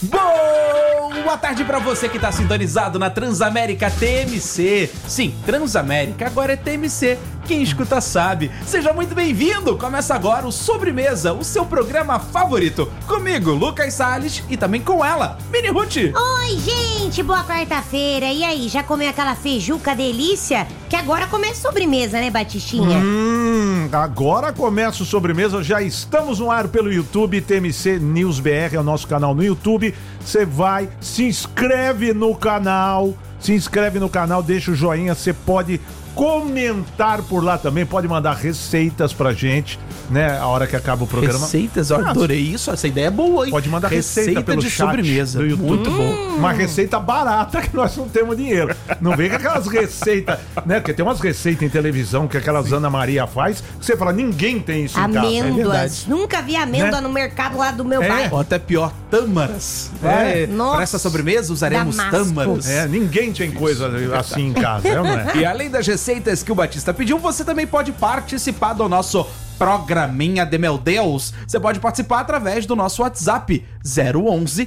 Boa tarde pra você que tá sintonizado na Transamérica TMC. Sim, Transamérica agora é TMC. Quem escuta sabe. Seja muito bem-vindo. Começa agora o Sobremesa, o seu programa favorito. Comigo, Lucas Salles, e também com ela, Mini Ruth. Oi, gente. Boa quarta-feira. E aí, já comeu aquela feijuca delícia? Que agora começa sobremesa, né, Batistinha? Agora começa o Sobremesa. Já estamos no ar pelo YouTube. TMC News BR é o nosso canal no YouTube. Você vai, se inscreve no canal. Deixa o joinha. Você pode comentar por lá também, pode mandar receitas pra gente, né, a hora que acaba o programa. Receitas, eu adorei isso, essa ideia é boa, hein? Pode mandar receita pelo de chat sobremesa do YouTube. Muito bom. Uma receita barata que nós não temos dinheiro. Não vem com aquelas receitas, né, porque tem umas receitas em televisão que aquelas Ana Maria faz, que você fala, ninguém tem isso em casa. Amêndoas. Nunca vi amêndoa, né, no mercado lá do meu bairro. Ou até pior, tâmaras. Para essa sobremesa usaremos tâmaras. Ninguém tem coisa assim em casa, não é? E além das receitas que o Batista pediu, você também pode participar do nosso Programinha de Meu Deus. Você pode participar através do nosso WhatsApp 011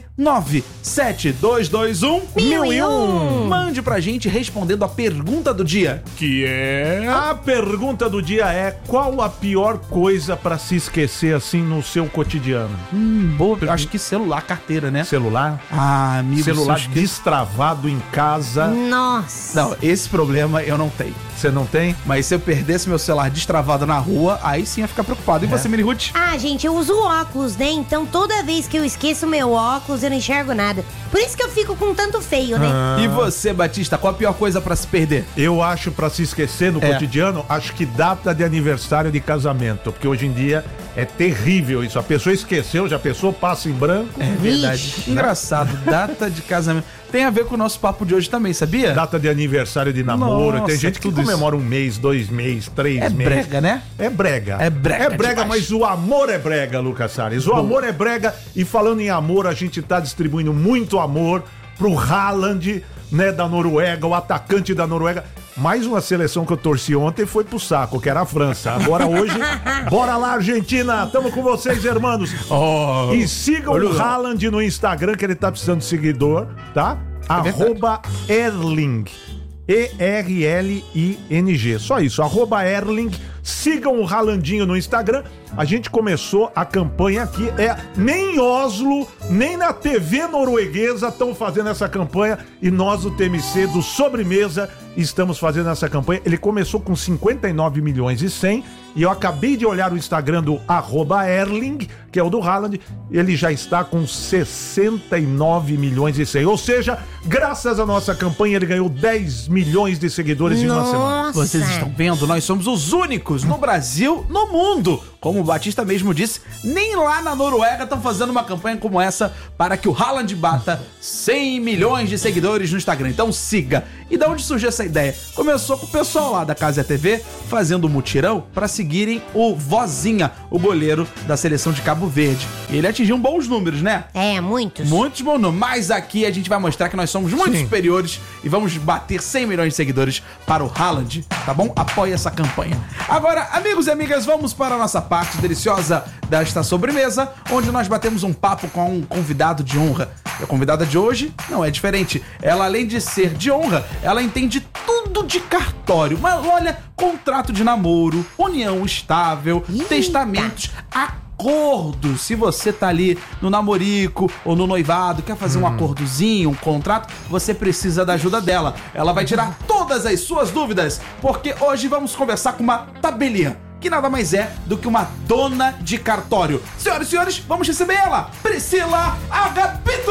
97221 1001. Mande pra gente respondendo a pergunta do dia, que é... A pergunta do dia é: qual a pior coisa pra se esquecer assim no seu cotidiano? Boa, acho que celular, carteira, né? Celular? Ah, amigo, celular destravado em casa. Nossa. Não, esse problema eu não tenho. Você não tem? Mas se eu perdesse meu celular destravado na rua, aí sim ia ficar preocupado. E você, Mini Ruth? Ah, gente, eu uso óculos, né? Então toda vez que eu esqueço meu óculos, eu não enxergo nada. Por isso que eu fico com tanto feio, né? E você, Batista, qual a pior coisa pra se perder? Eu acho, pra se esquecer no cotidiano, acho que data de aniversário de casamento. Porque hoje em dia é terrível isso. A pessoa esqueceu, já pensou, passa em branco. É verdade. Engraçado, data de casamento. Tem a ver com o nosso papo de hoje também, sabia? Data de aniversário de namoro. Nossa, tem gente que comemora um mês, 2 meses, 3 meses. É brega, né? É brega. É brega mas o amor é brega, Lucas Salles. O amor é brega. E falando em amor, a gente tá distribuindo muito amor pro Haaland, né, da Noruega, o atacante da Noruega. Mais uma seleção que eu torci ontem foi pro saco, que era a França. Agora hoje, bora lá, Argentina! Tamo com vocês, irmãos! E sigam o Haaland no Instagram, que ele tá precisando de seguidor, tá? @Erling. ERLING. Só isso, @Erling. Sigam o Haalandinho no Instagram. A gente começou a campanha aqui. Nem em Oslo, nem na TV norueguesa estão fazendo essa campanha. E nós, do TMC, do Sobremesa, estamos fazendo essa campanha. Ele começou com 59 milhões e 100. E eu acabei de olhar o Instagram do @Erling, que é o do Haaland. Ele já está com 69 milhões e 100. Ou seja, graças à nossa campanha, ele ganhou 10 milhões de seguidores em uma semana. Vocês estão vendo? Nós somos os únicos no Brasil, no mundo. Como o Batista mesmo disse, nem lá na Noruega estão fazendo uma campanha como essa para que o Haaland bata 100 milhões de seguidores no Instagram. Então siga. E da onde surgiu essa ideia? Começou com o pessoal lá da Casa TV fazendo um mutirão para seguirem o Vozinha, o goleiro da seleção de Cabo Verde. E ele atingiu bons números, né? Muitos. Muitos bons números. Mas aqui a gente vai mostrar que nós somos muito superiores e vamos bater 100 milhões de seguidores para o Haaland, tá bom? Apoie essa campanha. Agora, amigos e amigas, vamos para a nossa parte deliciosa desta sobremesa, onde nós batemos um papo com um convidado de honra. E a convidada de hoje não é diferente. Ela, além de ser de honra, ela entende tudo de cartório. Mas olha, contrato de namoro, união estável, testamentos, acordos. Se você tá ali no namorico ou no noivado, quer fazer um acordozinho, um contrato, você precisa da ajuda dela. Ela vai tirar todas as suas dúvidas, porque hoje vamos conversar com uma tabelinha, que nada mais é do que uma dona de cartório. Senhoras e senhores, vamos receber ela, Priscila Agapito!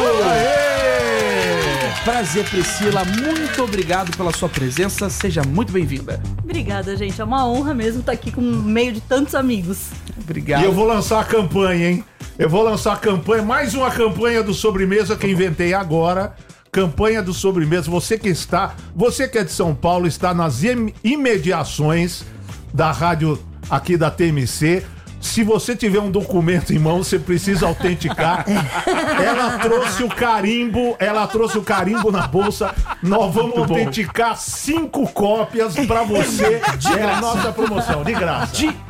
Prazer, Priscila, muito obrigado pela sua presença, seja muito bem-vinda. Obrigada, gente, é uma honra mesmo estar aqui no meio de tantos amigos. Obrigado. E eu vou lançar a campanha, hein? Eu vou lançar a campanha, mais uma campanha do Sobremesa que inventei agora. Campanha do Sobremesa, você que é de São Paulo, está nas imediações da rádio aqui da TMC. Se você tiver um documento em mão, você precisa autenticar. Ela trouxe o carimbo na bolsa. Nós vamos autenticar 5 cópias pra você. É a nossa promoção, de graça. De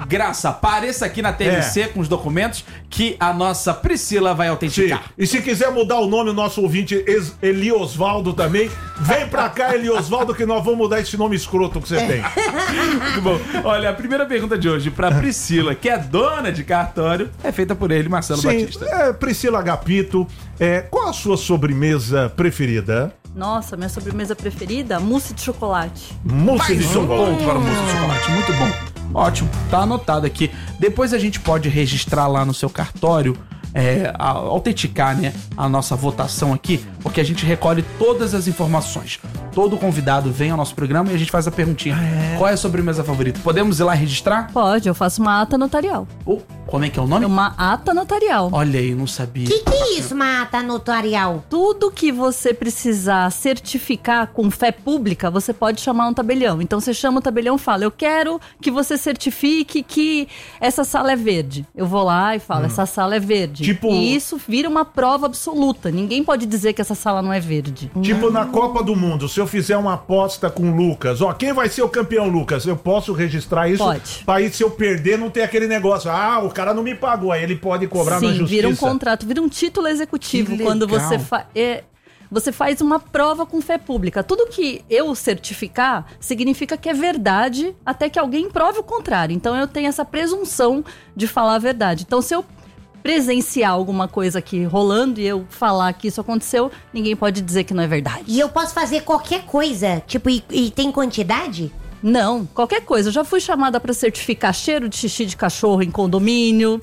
Graça, apareça aqui na TMC com os documentos que a nossa Priscila vai autenticar. Sim. E se quiser mudar o nome, o nosso ouvinte Eliosvaldo também, vem pra cá, Eliosvaldo, que nós vamos mudar esse nome escroto que você tem. Muito bom. Olha, a primeira pergunta de hoje pra Priscila, que é dona de cartório, é feita por ele, Marcelo Batista. Priscila Agapito, qual a sua sobremesa preferida? Nossa, minha sobremesa preferida, mousse de chocolate. Mousse de chocolate. Ponto para o mousse de chocolate, muito bom. Ótimo, tá anotado aqui. Depois a gente pode registrar lá no seu cartório, autenticar, né, a nossa votação aqui, porque a gente recolhe todas as informações. Todo convidado vem ao nosso programa e a gente faz a perguntinha. Qual é a sobremesa favorita? Podemos ir lá registrar? Pode, eu faço uma ata notarial. Como é que é o nome? Uma ata notarial. Olha aí, não sabia. Que é isso, uma ata notarial? Tudo que você precisar certificar com fé pública, você pode chamar um tabelião. Então você chama o tabelião e fala, eu quero que você certifique que essa sala é verde. Eu vou lá e falo, essa sala é verde. Tipo... E isso vira uma prova absoluta. Ninguém pode dizer que essa sala não é verde. Tipo na Copa do Mundo, se eu fizer uma aposta com o Lucas, quem vai ser o campeão, Lucas? Eu posso registrar isso? Pode. Pra aí, se eu perder, não ter aquele negócio. O cara não me pagou, aí ele pode cobrar na justiça. Sim, vira um contrato, vira um título executivo quando você você faz uma prova com fé pública. Tudo que eu certificar significa que é verdade até que alguém prove o contrário. Então eu tenho essa presunção de falar a verdade. Então se eu presenciar alguma coisa aqui rolando e eu falar que isso aconteceu, ninguém pode dizer que não é verdade. E eu posso fazer qualquer coisa? Tipo, e tem quantidade? Não, qualquer coisa. Eu já fui chamada pra certificar cheiro de xixi de cachorro em condomínio.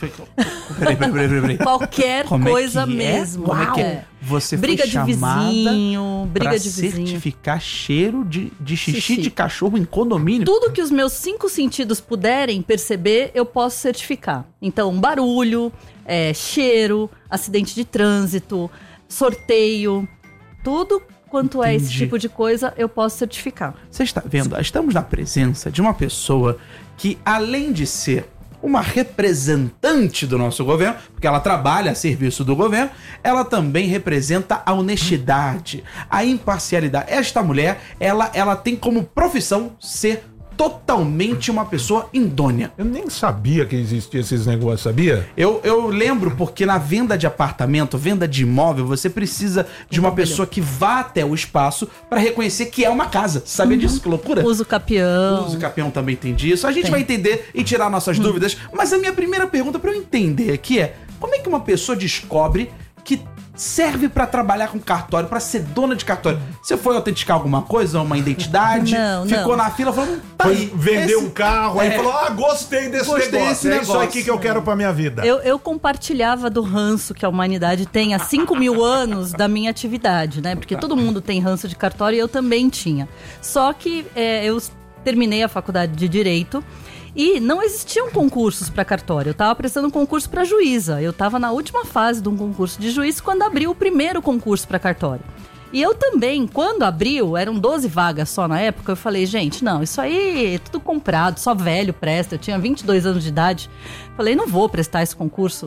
Peraí. Qualquer coisa mesmo. Como é que é? Você briga foi de chamada vizinho, briga de vizinho. certificar cheiro de xixi de cachorro em condomínio? Tudo que os meus 5 sentidos puderem perceber, eu posso certificar. Então, barulho, cheiro, acidente de trânsito, sorteio, tudo quanto é esse tipo de coisa, eu posso certificar. Você está vendo? Estamos na presença de uma pessoa que, além de ser uma representante do nosso governo, porque ela trabalha a serviço do governo, ela também representa a honestidade, a imparcialidade. Esta mulher, ela tem como profissão ser totalmente uma pessoa idônea. Eu nem sabia que existia esses negócios, sabia? Eu lembro porque na venda de apartamento, venda de imóvel, você precisa de uma pessoa que vá até o espaço para reconhecer que é uma casa. Sabia disso? Que loucura? Uso capião. Uso capião também tem disso. A gente vai entender e tirar nossas dúvidas. Mas a minha primeira pergunta para eu entender aqui é: como é que uma pessoa descobre que serve pra trabalhar com cartório, pra ser dona de cartório? Você foi autenticar alguma coisa, uma identidade? Ficou na fila, falou, tá aí. Vendeu um carro, aí falou, gostei desse negócio. É isso aqui que eu quero pra minha vida. Eu compartilhava do ranço que a humanidade tem há 5.000 anos da minha atividade, né? Porque todo mundo tem ranço de cartório e eu também tinha. Só que eu terminei a faculdade de Direito e não existiam concursos para cartório. Eu estava prestando um concurso para juíza. Eu estava na última fase de um concurso de juiz quando abriu o primeiro concurso para cartório. E eu também, quando abriu, eram 12 vagas só na época, eu falei, gente, não, isso aí é tudo comprado, só velho presta. Eu tinha 22 anos de idade. Falei, não vou prestar esse concurso.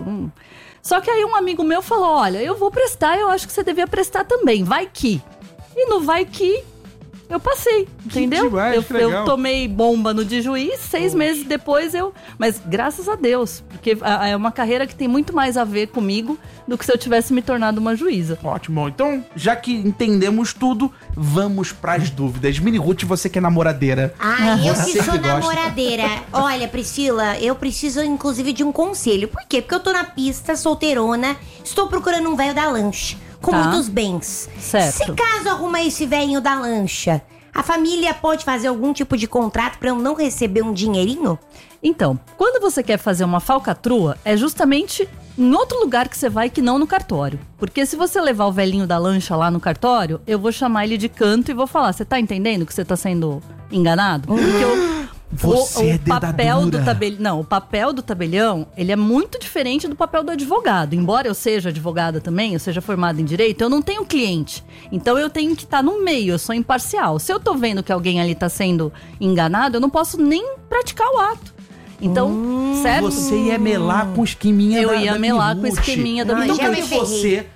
Só que aí um amigo meu falou, olha, eu vou prestar, eu acho que você devia prestar também, vai que. E no vai que... eu passei, entendeu? Demais, eu tomei bomba no de juiz, 6 meses depois Mas graças a Deus, porque é uma carreira que tem muito mais a ver comigo do que se eu tivesse me tornado uma juíza. Ótimo. Então, já que entendemos tudo, vamos pras dúvidas. Mini Ruth, você que é namoradeira. Eu Você que sou que gosta. namoradeira. Olha, Priscila, eu preciso inclusive de um conselho. Por quê? Porque eu tô na pista, solteirona, estou procurando um velho da lancha. Com muitos bens. Certo. Se caso arruma esse velhinho da lancha, a família pode fazer algum tipo de contrato pra eu não receber um dinheirinho? Então, quando você quer fazer uma falcatrua, é justamente em outro lugar que você vai que não no cartório. Porque se você levar o velhinho da lancha lá no cartório, eu vou chamar ele de canto e vou falar, você tá entendendo que você tá sendo enganado? Porque Você é papel do dedadura. Não, o papel do tabelião, ele é muito diferente do papel do advogado. Embora eu seja advogada também, eu seja formada em direito, eu não tenho cliente. Então eu tenho que estar no meio, eu sou imparcial. Se eu tô vendo que alguém ali tá sendo enganado, eu não posso nem praticar o ato. Então, certo? Você ia melar com o esqueminha Eu da ia da melar Mini com o Ruth. esqueminha da Mini Então, Ruth. quando você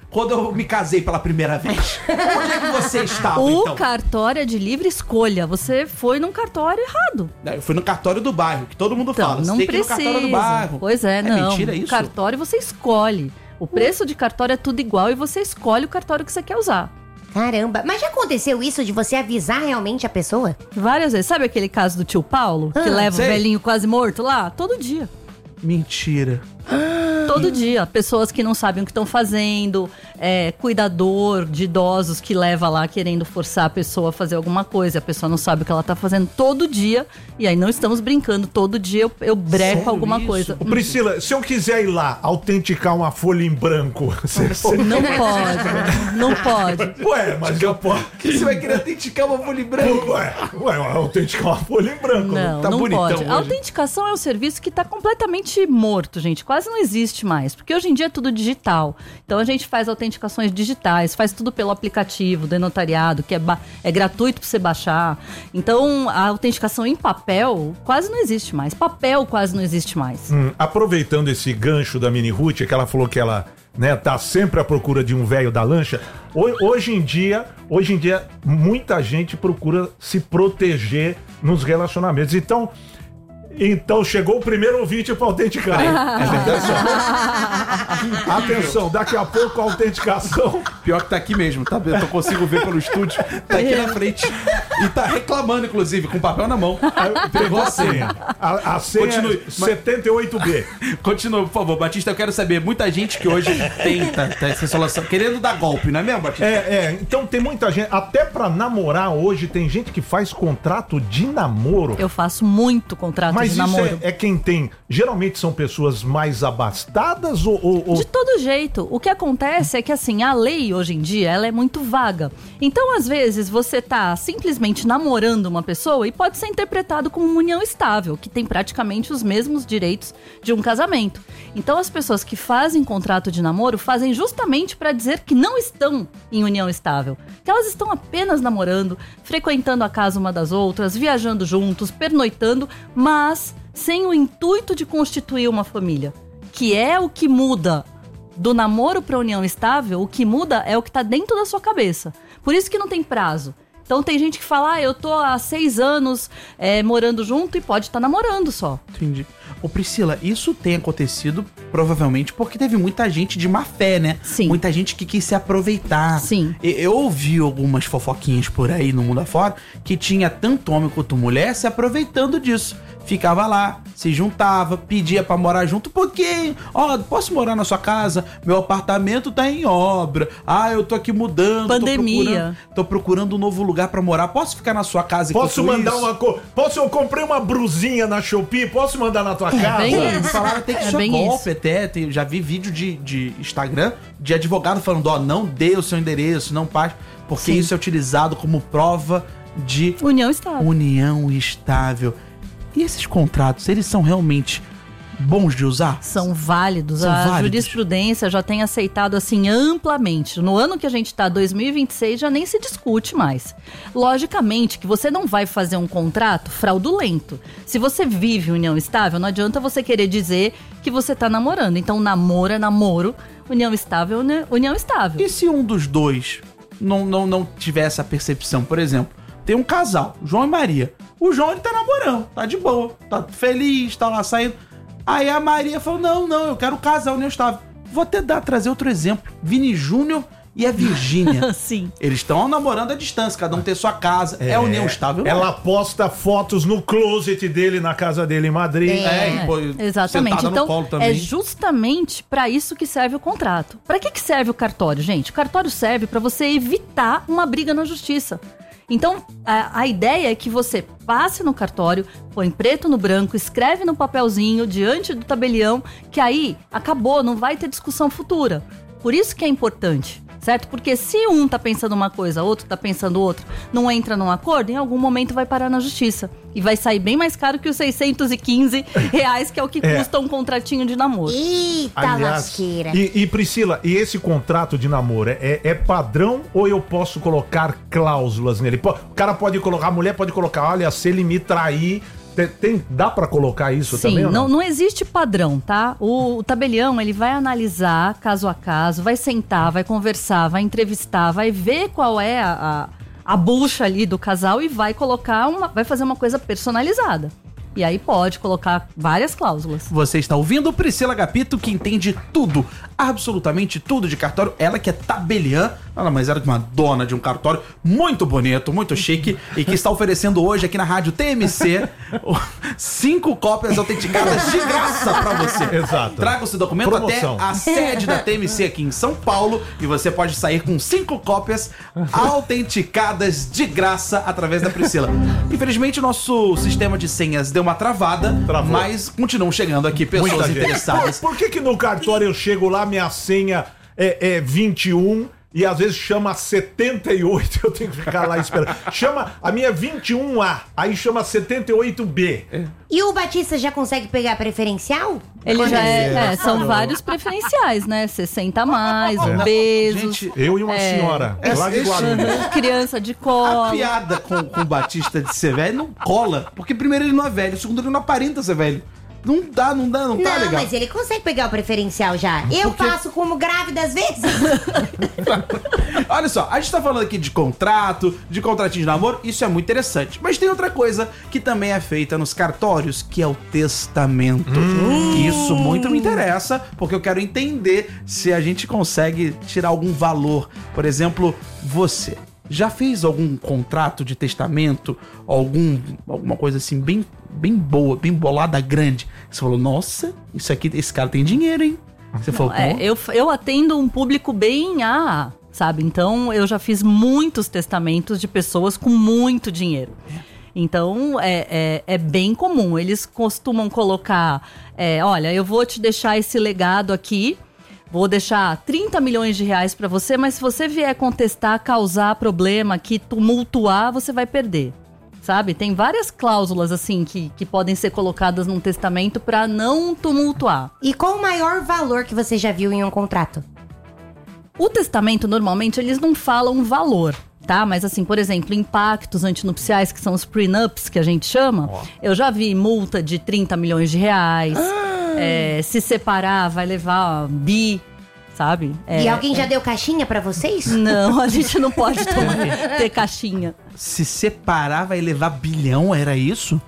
quando eu me casei pela primeira vez? Onde é que você estava, O cartório é de livre escolha. Você foi num cartório errado. Eu fui no cartório do bairro, que todo mundo fala. Não Você tem que ir no precisa. cartório do bairro. Pois é, não. mentira isso? O cartório você escolhe. O preço de cartório é tudo igual e você escolhe o cartório que você quer usar. Caramba, mas já aconteceu isso de você avisar realmente a pessoa? Várias vezes. Sabe aquele caso do tio Paulo? Que leva sei. o velhinho quase morto lá? Todo dia. Mentira. Todo dia. Pessoas que não sabem o que estão fazendo, cuidador de idosos que leva lá querendo forçar a pessoa a fazer alguma coisa. A pessoa não sabe o que ela tá fazendo todo dia. E aí não estamos brincando. Todo dia eu breco Sério alguma isso? coisa. Ô, Priscila, se eu quiser ir lá autenticar uma folha em branco, Não pode. Não pode. Ué, mas eu posso. Você vai querer autenticar uma folha em branco? Ué, autenticar uma folha em branco. Não, Tá não bonitão pode. hoje. A autenticação é um serviço que está completamente morto, gente. Quase não existe mais. Porque hoje em dia é tudo digital. Então a gente faz autenticações digitais, faz tudo pelo aplicativo do notariado, que é gratuito para você baixar. Então a autenticação em papel quase não existe mais. Papel quase não existe mais. Aproveitando esse gancho da Mini Ruth, que ela falou que ela, né, tá sempre à procura de um velho da lancha. Hoje em dia, muita gente procura se proteger nos relacionamentos. Então chegou o primeiro ouvinte para autenticar. Atenção, daqui a pouco a autenticação. Pior que tá aqui mesmo, tá? Eu consigo ver pelo estúdio. Tá aqui na frente. E tá reclamando, inclusive, com papel na mão. Pegou a senha. A senha Continue. é 78B. Continua, por favor. Batista, eu quero saber. Muita gente que hoje tenta essa solução, querendo dar golpe, não é mesmo, Batista? Então tem muita gente, até pra namorar hoje, tem gente que faz contrato de namoro. Eu faço muito contrato Mas de isso namoro. é quem tem. Geralmente são pessoas mais abastadas ou... De todo jeito. O que acontece é que, assim, a lei hoje em dia, ela é muito vaga. Então, às vezes, você tá simplesmente namorando uma pessoa e pode ser interpretado como uma união estável, que tem praticamente os mesmos direitos de um casamento. Então, as pessoas que fazem contrato de namoro fazem justamente para dizer que não estão em união estável. Que elas estão apenas namorando, frequentando a casa uma das outras, viajando juntos, pernoitando, mas sem o intuito de constituir uma família. Que é o que muda do namoro para união estável. O que muda é o que tá dentro da sua cabeça. Por isso que não tem prazo. Então tem gente que fala, eu tô há 6 anos morando junto e pode estar namorando só. Entendi. Ô Priscila, isso tem acontecido provavelmente porque teve muita gente de má fé, né? Sim. Muita gente que quis se aproveitar. Sim. Eu ouvi algumas fofoquinhas por aí no mundo afora que tinha tanto homem quanto mulher se aproveitando disso. Ficava lá, se juntava, pedia pra morar junto, porque, posso morar na sua casa? Meu apartamento tá em obra. Eu tô aqui mudando. Pandemia. Tô procurando um novo lugar pra morar. Posso ficar na sua casa Posso enquanto mandar isso? eu comprei uma brusinha na Shopee, posso mandar na tua casa? bem Me isso. falaram até que isso é bem golpe até. Já vi vídeo de Instagram de advogado falando, não dê o seu endereço, não passe, porque Sim. isso é utilizado como prova de União estável. união estável. E esses contratos, eles são realmente bons de usar? São válidos. São A válidos. jurisprudência já tem aceitado assim amplamente. No ano que a gente tá, 2026, já nem se discute mais. Logicamente que você não vai fazer um contrato fraudulento. Se você vive união estável, não adianta você querer dizer que você tá namorando. Então namoro é namoro, união estável é união estável. E se um dos dois não tiver essa percepção? Por exemplo, tem um casal, João e Maria. O João, ele tá namorando, tá de boa, tá feliz, tá lá saindo. Aí a Maria falou, não, eu quero casar união estável. Vou até trazer outro exemplo. Vini Júnior e a Virgínia. Sim. Eles estão namorando à distância, cada um tem sua casa. É união estável? não? Ela posta fotos no closet dele, na casa dele em Madrid. E, pô, Exatamente. sentada no Então, colo também. é justamente para isso que serve o contrato. Para que serve o cartório, gente? O cartório serve para você evitar uma briga na justiça. Então, a ideia é que você passe no cartório, põe preto no branco, escreve no papelzinho, diante do tabelião, que aí acabou, não vai ter discussão futura. Por isso que é importante, certo? Porque se um tá pensando uma coisa, outro tá pensando outra, não entra num acordo, em algum momento vai parar na justiça. E vai sair bem mais caro que os R$615, que é o que custa um contratinho de namoro. Eita lasqueira. E Priscila, e esse contrato de namoro é padrão ou eu posso colocar cláusulas nele? O cara pode colocar, a mulher pode colocar, olha, se ele me trair, Dá pra colocar isso também? Sim, não existe padrão, tá? O tabelião, ele vai analisar caso a caso, vai sentar, vai conversar, vai entrevistar, vai ver qual é a bucha ali do casal e vai vai fazer uma coisa personalizada. E aí pode colocar várias cláusulas. Você está ouvindo Priscila Agapito, que entende tudo, absolutamente tudo de cartório. Ela que é tabeliã, nada mais era que uma dona de um cartório muito bonito, muito chique, e que está oferecendo hoje aqui na rádio TMC 5 cópias autenticadas de graça pra você. Exato. Traga o seu documento Promoção. até a sede da TMC aqui em São Paulo e você pode sair com 5 cópias autenticadas de graça através da Priscila. Infelizmente, o nosso sistema de senhas deu uma travada, mas continuam chegando aqui pessoas interessadas. Por que no cartório eu chego lá, minha senha é 21 e às vezes chama 78, eu tenho que ficar lá esperando. Chama, a minha é 21A, aí chama 78B. E o Batista já consegue pegar preferencial? Ele já são vários preferenciais, né? 60 a mais, obesos. Gente, Eu e uma senhora, lá de Guarulhos. Criança de a colo. piada com o Batista de ser velho não cola, porque primeiro ele não é velho, segundo ele não aparenta ser velho. Não tá Não, legal. mas ele consegue pegar o preferencial já. Eu passo como grávida às vezes. Olha só, a gente tá falando aqui de contrato, de contratinho de namoro, isso é muito interessante. Mas tem outra coisa que também é feita nos cartórios, que é o testamento. Isso muito me interessa, porque eu quero entender se a gente consegue tirar algum valor. Por exemplo, você já fez algum contrato de testamento? Alguma coisa assim bem boa, bem bolada, grande? Você falou, nossa, isso aqui, esse cara tem dinheiro, hein? Você falou, pô. Eu atendo um público bem sabe? Então, eu já fiz muitos testamentos de pessoas com muito dinheiro. Então, é bem comum. Eles costumam colocar, olha, eu vou te deixar esse legado aqui, vou deixar 30 milhões de reais pra você, mas se você vier contestar, causar problema aqui, tumultuar, você vai perder. Sabe? Tem várias cláusulas, assim, que podem ser colocadas num testamento pra não tumultuar. E qual o maior valor que você já viu em um contrato? O testamento, normalmente, eles não falam valor, tá? Mas, assim, por exemplo, impactos antinupciais, que são os prenups, que a gente chama, eu já vi multa de 30 milhões de reais. Se separar, vai levar sabe? E alguém já deu caixinha pra vocês? Não, a gente não pode ter caixinha. Se separar vai levar bilhão, era isso?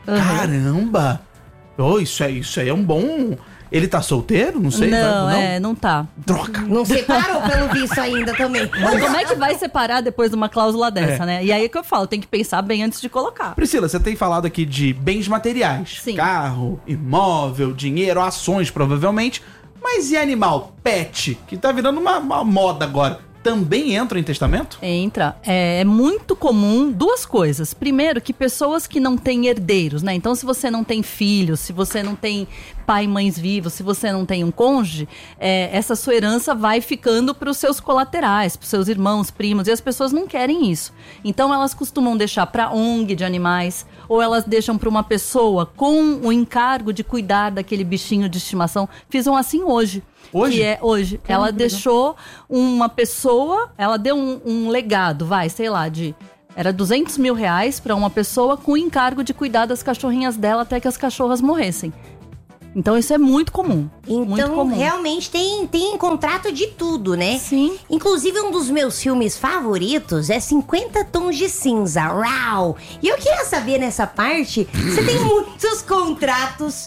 Caramba! Isso aí é um bom... Ele tá solteiro? Não sei. Não, não tá. Droga. Não separou pelo visto ainda também. Mas como é que vai separar depois de uma cláusula dessa, né? E aí é que eu falo, tem que pensar bem antes de colocar. Priscila, você tem falado aqui de bens materiais. Sim. Carro, imóvel, dinheiro, ações, provavelmente. Mas e animal? Pet, que tá virando uma moda agora. Também entra em testamento? Entra. É muito comum duas coisas. Primeiro, que pessoas que não têm herdeiros, né? Então, se você não tem filhos, se você não tem pai e mães vivos, se você não tem um cônjuge, essa sua herança vai ficando para os seus colaterais, para os seus irmãos, primos, e as pessoas não querem isso. Então, elas costumam deixar para ONG de animais, ou elas deixam para uma pessoa com o encargo de cuidar daquele bichinho de estimação. Fiz assim hoje. Hoje? Que é hoje. Ela deixou uma pessoa, ela deu um legado, era 200 mil reais para uma pessoa com o encargo de cuidar das cachorrinhas dela até que as cachorras morressem. Então isso é muito comum. Então muito comum. Realmente tem contrato de tudo, né? Sim. Inclusive um dos meus filmes favoritos é 50 Tons de Cinza. Uau! E eu queria saber nessa parte, você tem muitos contratos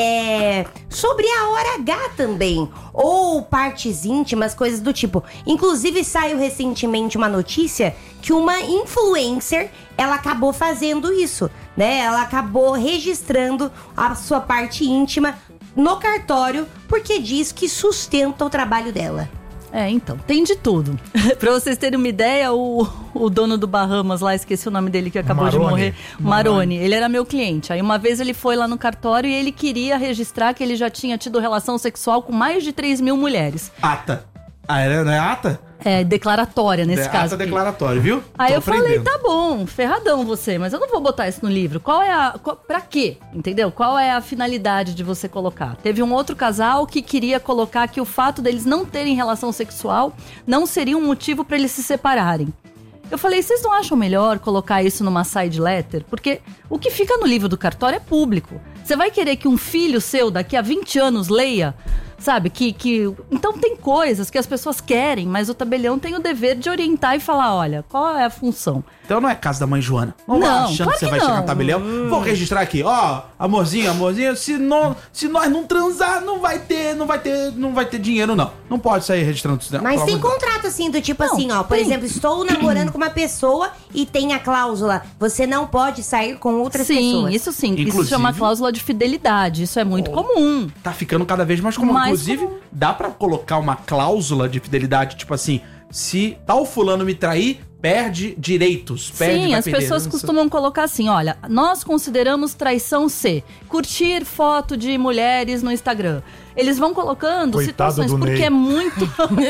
sobre a hora H também. Ou partes íntimas, coisas do tipo. Inclusive saiu recentemente uma notícia que uma influencer, ela acabou fazendo isso, né? Ela acabou registrando a sua parte íntima no cartório porque diz que sustenta o trabalho dela. Então, tem de tudo. Pra vocês terem uma ideia, o dono do Bahamas lá, esqueci o nome dele que acabou de morrer, Maroni, ele era meu cliente. Aí uma vez ele foi lá no cartório e ele queria registrar que ele já tinha tido relação sexual com mais de 3 mil mulheres. Ata. Não é ata? Declaratória nesse caso. Ata declaratória, viu? Aí eu falei, tá bom, ferradão você, mas eu não vou botar isso no livro. Pra quê? Entendeu? Qual é a finalidade de você colocar? Teve um outro casal que queria colocar que o fato deles não terem relação sexual não seria um motivo pra eles se separarem. Eu falei, vocês não acham melhor colocar isso numa side letter? Porque o que fica no livro do cartório é público. Você vai querer que um filho seu daqui a 20 anos leia? Sabe, então tem coisas que as pessoas querem, mas o tabelião tem o dever de orientar e falar, olha, qual é a função? Então não é casa da mãe Joana. Não vai achando claro que você vai chegar no tabelião. Vou registrar aqui, ó, amorzinho, se nós não transar, não vai ter dinheiro, não. Não pode sair registrando isso. Mas tem contrato assim, do tipo assim, ó, por exemplo, estou namorando com uma pessoa e tem a cláusula, você não pode sair com outras pessoas. Sim. Isso chama cláusula de fidelidade, isso é muito comum. Tá ficando cada vez mais comum. Inclusive, dá pra colocar uma cláusula de fidelidade, tipo assim, se tal fulano me trair, perde direitos. Sim, as pessoas costumam colocar assim, olha, nós consideramos traição C, curtir foto de mulheres no Instagram. Eles vão colocando situações, porque Ney. É muito...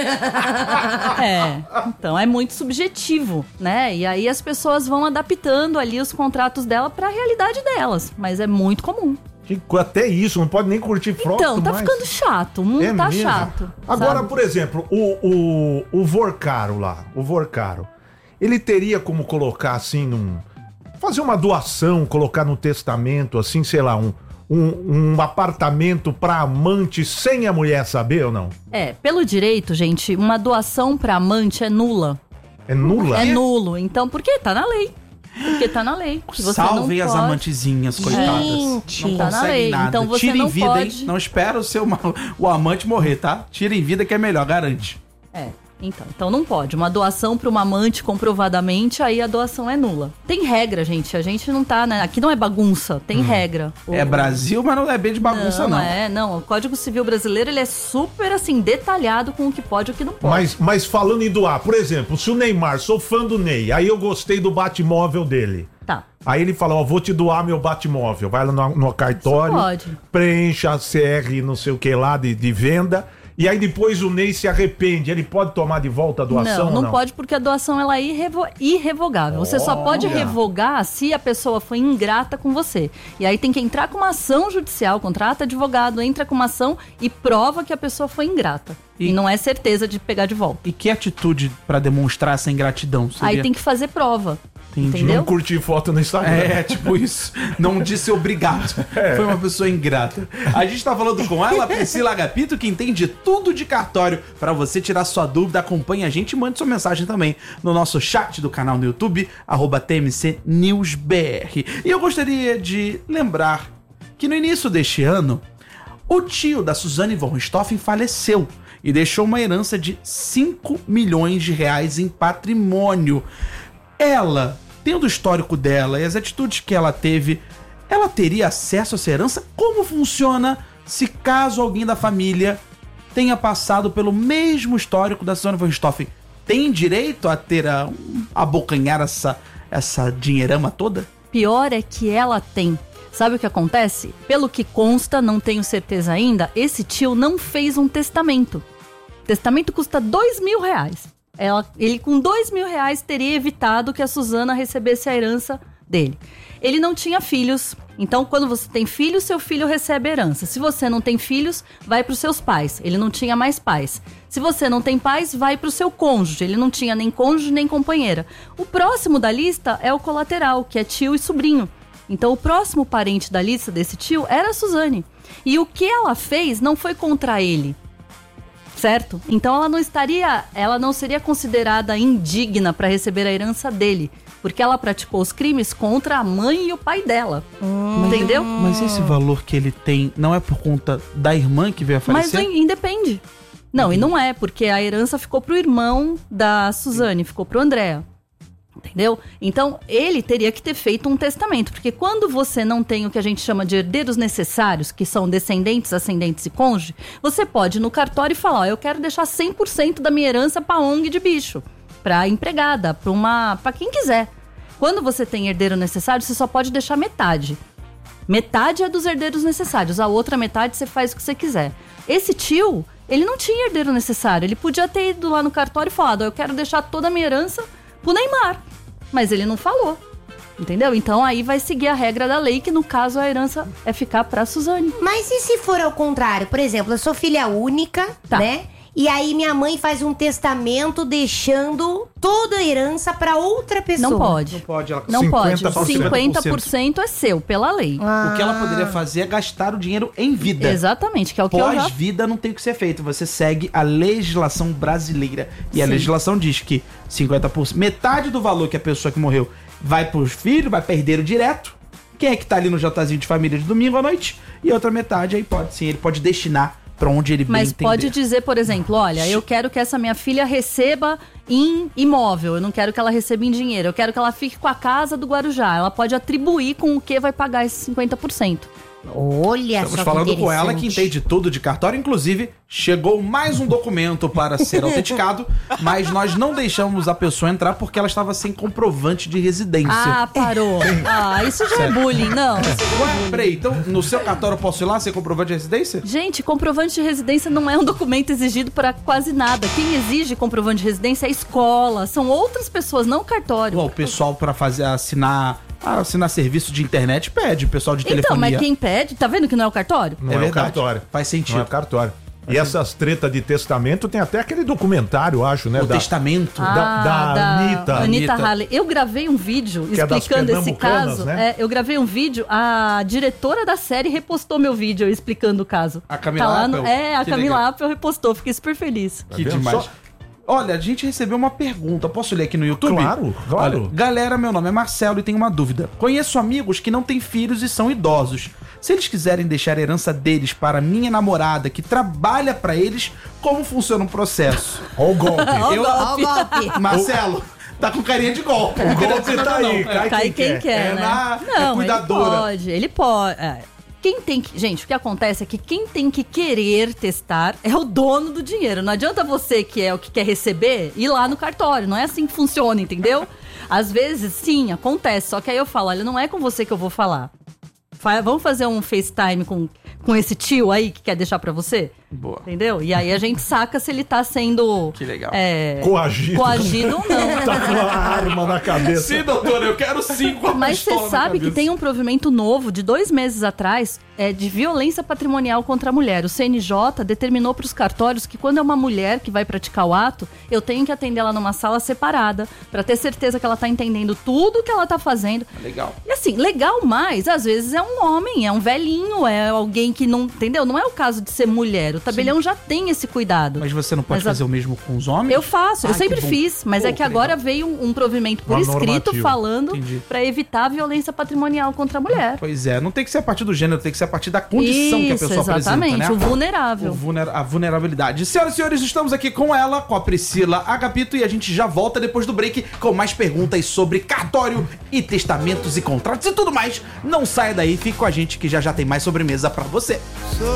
então é muito subjetivo, né? E aí as pessoas vão adaptando ali os contratos dela pra realidade delas, mas é muito comum. Até isso, não pode nem curtir foto. Então, tá ficando chato, o mundo tá mesmo? chato. Agora, sabe? por exemplo, o Vorcaro lá, ele teria como colocar assim, fazer uma doação, colocar no testamento, assim, sei lá, um apartamento pra amante sem a mulher saber ou não? Pelo direito, gente, uma doação pra amante é nula. É nula? É nulo, então, porque tá na lei. Porque tá na lei. Que você Salvem não as pode. amantezinhas, coitadas. Gente, não tá na lei. nada. Então você Tira em não vida, pode. hein? Não espera o amante morrer, tá? Tira em vida que é melhor, garante. Então não pode. Uma doação para uma amante comprovadamente, aí a doação é nula. Tem regra, gente. A gente não tá, né? Aqui não é bagunça, tem regra. É Brasil, mas não é bem de bagunça, não. Não. O Código Civil brasileiro, ele é super, assim, detalhado com o que pode e o que não pode. Mas falando em doar, por exemplo, se o Neymar, sou fã do Ney, aí eu gostei do Batmóvel dele. Tá. Aí ele fala, ó, vou te doar meu Batmóvel. Vai lá no cartório, preencha a CR não sei o que lá de venda. E aí depois o Ney se arrepende, ele pode tomar de volta a doação? Não pode, porque a doação ela é irrevogável. Você só pode revogar se a pessoa foi ingrata com você. E aí tem que entrar com uma ação judicial, contrata advogado, entra com uma ação e prova que a pessoa foi ingrata. E não é certeza de pegar de volta. E que atitude pra demonstrar essa ingratidão seria? Aí tem que fazer prova. Entendi. Entendeu? Não curtir foto no Instagram. Tipo isso. Não disse obrigado. Foi uma pessoa ingrata. A gente tá falando com ela, Priscila Agapito, que entende tudo de cartório. Pra você tirar sua dúvida, acompanhe a gente e mande sua mensagem também no nosso chat do canal no YouTube, @TMCNewsBR. E eu gostaria de lembrar que no início deste ano, o tio da Suzane von Richthofen faleceu e deixou uma herança de 5 milhões de reais em patrimônio. Ela, tendo o histórico dela e as atitudes que ela teve, ela teria acesso a essa herança? Como funciona se caso alguém da família tenha passado pelo mesmo histórico da Suzane von Richthofen? Tem direito a ter a abocanhar essa dinheirama toda? Pior é que ela tem. Sabe o que acontece? Pelo que consta, não tenho certeza ainda, esse tio não fez um testamento. O testamento custa R$2.000. Ele com R$2.000 teria evitado que a Suzana recebesse a herança dele. Ele não tinha filhos, então quando você tem filhos, seu filho recebe a herança. Se você não tem filhos, vai para os seus pais. Ele não tinha mais pais. Se você não tem pais, vai para o seu cônjuge. Ele não tinha nem cônjuge nem companheira. O próximo da lista é o colateral, que é tio e sobrinho. Então o próximo parente da lista desse tio era a Suzane. E o que ela fez não foi contra ele. Certo? Então ela não seria considerada indigna para receber a herança dele, porque ela praticou os crimes contra a mãe e o pai dela. Entendeu? Mas esse valor que ele tem não é por conta da irmã que veio a falecer? Mas independe. Não, e não é, porque a herança ficou pro irmão da Suzane, ficou pro Andréa. Entendeu? Então, ele teria que ter feito um testamento, porque quando você não tem o que a gente chama de herdeiros necessários, que são descendentes, ascendentes e cônjuge, você pode ir no cartório e falar, ó, eu quero deixar 100% da minha herança pra ONG de bicho, pra empregada, pra quem quiser. Quando você tem herdeiro necessário, você só pode deixar metade. Metade é dos herdeiros necessários, a outra metade você faz o que você quiser. Esse tio, ele não tinha herdeiro necessário, ele podia ter ido lá no cartório e falado, ó, eu quero deixar toda a minha herança pro Neymar. Mas ele não falou, entendeu? Então aí vai seguir a regra da lei, que no caso a herança é ficar pra Suzane. Mas e se for ao contrário? Por exemplo, eu sou filha única, né? e aí minha mãe faz um testamento deixando toda a herança pra outra pessoa. Não pode. Não pode. Ela... Não pode. 50%. 50% é seu, pela lei. O que ela poderia fazer é gastar o dinheiro em vida. Exatamente, que é o que eu já... Pós-vida não tem o que ser feito. Você segue a legislação brasileira. E a Sim. legislação diz que 50%, metade do valor que a pessoa que morreu vai pros filhos, vai perder o direto. Quem é que tá ali no jantarzinho de família de domingo à noite? E a outra metade aí pode sim, ele pode destinar pra onde ele bem Mas entender. pode dizer, por exemplo, olha, eu quero que essa minha filha receba em imóvel, eu não quero que ela receba em dinheiro, eu quero que ela fique com a casa do Guarujá. Ela pode atribuir com o que vai pagar esses 50%. Olha Estamos só falando que com ela que interessante. entende tudo de cartório. Inclusive, chegou mais um documento para ser autenticado, mas nós não deixamos a pessoa entrar porque ela estava sem comprovante de residência. Ah, parou. Ah, isso já é bullying, não. Ué, peraí, então no seu cartório eu posso ir lá sem comprovante de residência? Gente, comprovante de residência não é um documento exigido para quase nada. Quem exige comprovante de residência é a escola, são outras pessoas, não o cartório. Ué, o pessoal para fazer assinar serviço de internet pede, o pessoal de telefonia. Então, mas quem pede, tá vendo que não é o cartório? Não é, o verdade. cartório. Faz sentido. Não é o cartório. E essas tretas de testamento tem até aquele documentário, acho, né? O testamento. Da Anitta. Anitta Halley. Eu gravei um vídeo Que é das explicando esse pernambucanas, caso. né? Eu gravei um vídeo, a diretora da série repostou meu vídeo explicando o caso. A Camila Tá lá Apple? a Que Camila legal. Apple repostou, fiquei super feliz. Que vendo demais. só? Olha, a gente recebeu uma pergunta. Posso ler aqui no YouTube? Claro, claro. Olha, galera, meu nome é Marcelo e tenho uma dúvida. Conheço amigos que não têm filhos e são idosos. Se eles quiserem deixar a herança deles para minha namorada que trabalha para eles, como funciona o processo? Olha o golpe. Ó o golpe. Marcelo, tá com carinha de golpe. O golpe tá aí, Não, Cai quem quer, É né? na- é cuidadora. Ele pode. Quem tem que. Gente, o que acontece é que quem tem que querer testar é o dono do dinheiro. Não adianta você, que é o que quer receber, ir lá no cartório. Não é assim que funciona, entendeu? Às vezes, sim, acontece. Só que aí eu falo, olha, não é com você que eu vou falar. Vamos fazer um FaceTime com esse tio aí que quer deixar pra você? Boa. Entendeu? E aí a gente saca se ele tá sendo... Que legal. Coagido. ou não. Tá com a arma na cabeça. Sim, doutora, eu quero 5 Mas você sabe que tem um provimento novo de 2 meses atrás de violência patrimonial contra a mulher. O CNJ determinou para os cartórios que quando é uma mulher que vai praticar o ato, eu tenho que atender ela numa sala separada para ter certeza que ela tá entendendo tudo que ela tá fazendo. Legal. E assim, legal mais, às vezes é um homem, é um velhinho, é alguém que não, entendeu? Não é o caso de ser mulher. O tabelião já tem esse cuidado. Mas você não pode Mas fazer o mesmo com os homens? Eu faço, eu Ah, sempre que bom. fiz, mas Pô, é que que agora legal. veio um provimento por Uma escrito normativa. falando Entendi. pra evitar a violência patrimonial contra a mulher. Pois é, não tem que ser a partir do gênero, tem que ser a partir da condição que a pessoa exatamente, apresenta, né? o vulnerável. A vulnerabilidade. Senhoras e senhores, estamos aqui com ela, com a Priscila Agapito, e a gente já volta depois do break com mais perguntas sobre cartório e testamentos e contratos e tudo mais. Não saia daí, fique com a gente que já tem mais sobremesa pra você.